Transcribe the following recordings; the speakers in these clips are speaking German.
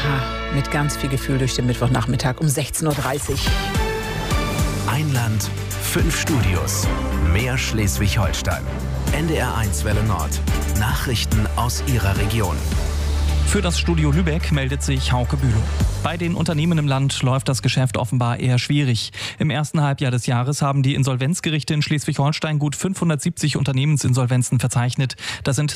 mit ganz viel Gefühl durch den Mittwochnachmittag um 16.30 Uhr. Ein Land, 5 Studios, mehr Schleswig-Holstein. NDR1 Welle Nord. Nachrichten aus Ihrer Region. Für das Studio Lübeck meldet sich Hauke Bülow. Bei den Unternehmen im Land läuft das Geschäft offenbar eher schwierig. Im ersten Halbjahr des Jahres haben die Insolvenzgerichte in Schleswig-Holstein gut 570 Unternehmensinsolvenzen verzeichnet. Das sind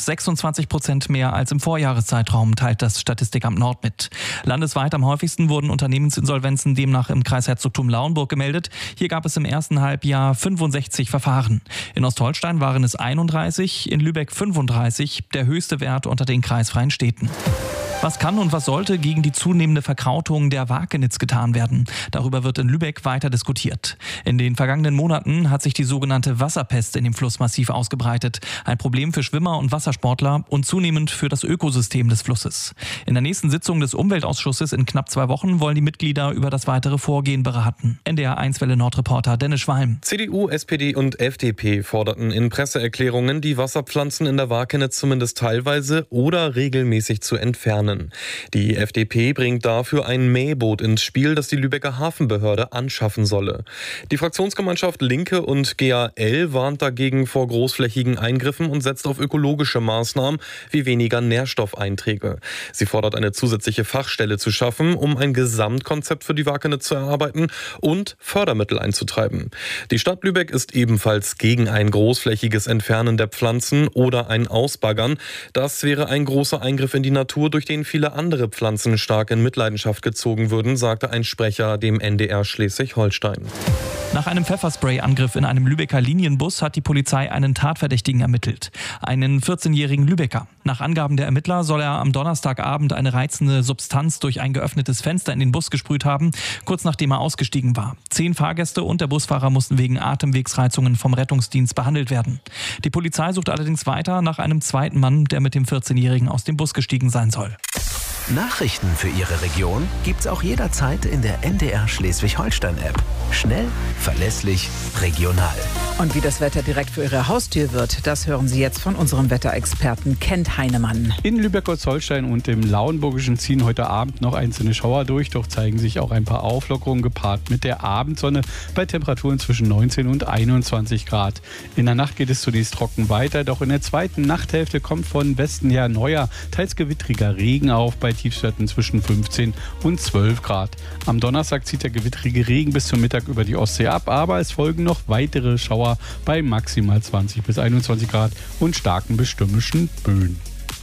26% mehr als im Vorjahreszeitraum, teilt das Statistikamt Nord mit. Landesweit am häufigsten wurden Unternehmensinsolvenzen demnach im Kreisherzogtum Lauenburg gemeldet. Hier gab es im ersten Halbjahr 65 Verfahren. In Ostholstein waren es 31, in Lübeck 35, der höchste Wert unter den kreisfreien Städten. Was kann und was sollte gegen die zunehmende Verkrautung der Wakenitz getan werden? Darüber wird in Lübeck weiter diskutiert. In den vergangenen Monaten hat sich die sogenannte Wasserpest in dem Flussmassiv ausgebreitet. Ein Problem für Schwimmer und Wassersportler und zunehmend für das Ökosystem des Flusses. In der nächsten Sitzung des Umweltausschusses in knapp 2 Wochen wollen die Mitglieder über das weitere Vorgehen beraten. NDR1 Welle Nord-Reporter Dennis Schwalm. CDU, SPD und FDP forderten in Presseerklärungen, die Wasserpflanzen in der Wakenitz zumindest teilweise oder regelmäßig zu entfernen. Die FDP bringt dafür ein Mähboot ins Spiel, das die Lübecker Hafenbehörde anschaffen solle. Die Fraktionsgemeinschaft Linke und GAL warnt dagegen vor großflächigen Eingriffen und setzt auf ökologische Maßnahmen wie weniger Nährstoffeinträge. Sie fordert eine zusätzliche Fachstelle zu schaffen, um ein Gesamtkonzept für die Wakenitz zu erarbeiten und Fördermittel einzutreiben. Die Stadt Lübeck ist ebenfalls gegen ein großflächiges Entfernen der Pflanzen oder ein Ausbaggern. Das wäre ein großer Eingriff in die Natur, durch den viele andere Pflanzen stark in Mitleidenschaft gezogen würden, sagte ein Sprecher dem NDR Schleswig-Holstein. Nach einem Pfefferspray-Angriff in einem Lübecker Linienbus hat die Polizei einen Tatverdächtigen ermittelt. Einen 14-jährigen Lübecker. Nach Angaben der Ermittler soll er am Donnerstagabend eine reizende Substanz durch ein geöffnetes Fenster in den Bus gesprüht haben, kurz nachdem er ausgestiegen war. 10 Fahrgäste und der Busfahrer mussten wegen Atemwegsreizungen vom Rettungsdienst behandelt werden. Die Polizei sucht allerdings weiter nach einem zweiten Mann, der mit dem 14-jährigen aus dem Bus gestiegen sein soll. Nachrichten für Ihre Region gibt's auch jederzeit in der NDR Schleswig-Holstein-App. Schnell, verlässlich, regional. Und wie das Wetter direkt vor Ihrer Haustür wird, das hören Sie jetzt von unserem Wetterexperten Kent Heinemann. In Lübeck-Holstein und im Lauenburgischen ziehen heute Abend noch einzelne Schauer durch, doch zeigen sich auch ein paar Auflockerungen gepaart mit der Abendsonne bei Temperaturen zwischen 19 und 21 Grad. In der Nacht geht es zunächst trocken weiter, doch in der zweiten Nachthälfte kommt von Westen her neuer, teils gewittriger Regen auf, bei Tiefstwerten zwischen 15 und 12 Grad. Am Donnerstag zieht der gewittrige Regen bis zum Mittag über die Ostsee ab, aber es folgen noch weitere Schauer bei maximal 20 bis 21 Grad und starken bis stürmischen Böen.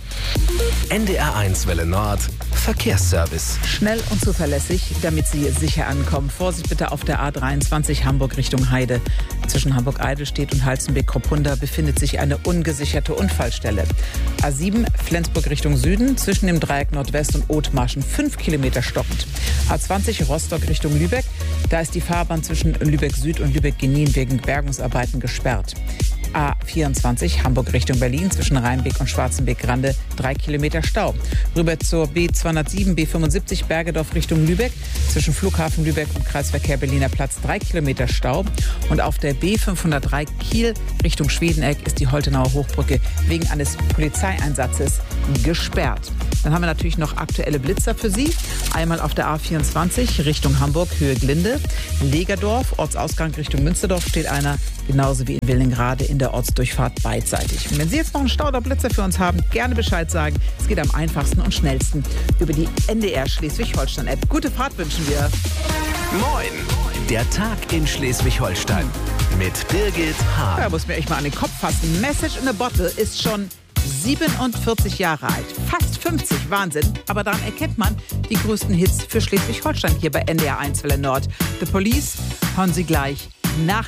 NDR1 Welle Nord. Verkehrsservice. Schnell und zuverlässig, damit Sie sicher ankommen. Vorsicht bitte auf der A23 Hamburg Richtung Heide. Zwischen Hamburg-Eidelstedt und Halstenbek-Kropunda befindet sich eine ungesicherte Unfallstelle. A7 Flensburg Richtung Süden, zwischen dem Dreieck Nordwest und Othmarschen 5 Kilometer stockend. A20 Rostock Richtung Lübeck, da ist die Fahrbahn zwischen Lübeck Süd und Lübeck Genin wegen Bergungsarbeiten gesperrt. A24 Hamburg Richtung Berlin, zwischen Rheinbeck und Schwarzenbeck-Grande 3 Kilometer Stau. Rüber zur B207, B75 Bergedorf Richtung Lübeck, zwischen Flughafen Lübeck und Kreisverkehr Berliner Platz 3 Kilometer Stau. Und auf der B503 Kiel Richtung Schwedeneck ist die Holtenauer Hochbrücke wegen eines Polizeieinsatzes gesperrt. Dann haben wir natürlich noch aktuelle Blitzer für Sie. Einmal auf der A24 Richtung Hamburg, Höhe Glinde. Legerdorf, Ortsausgang Richtung Münsterdorf steht einer, genauso wie in Willingrade in der Ortsdurchfahrt beidseitig. Und wenn Sie jetzt noch einen Stau oder Blitzer für uns haben, gerne Bescheid sagen. Es geht am einfachsten und schnellsten über die NDR Schleswig-Holstein-App. Gute Fahrt wünschen wir. Moin! Der Tag in Schleswig-Holstein mit Birgit Hahn. Da muss mir echt mal an den Kopf fassen. Message in a Bottle ist schon 47 Jahre alt. Fast 50, Wahnsinn. Aber daran erkennt man die größten Hits für Schleswig-Holstein hier bei NDR1 Welle Nord. The Police hören Sie gleich nach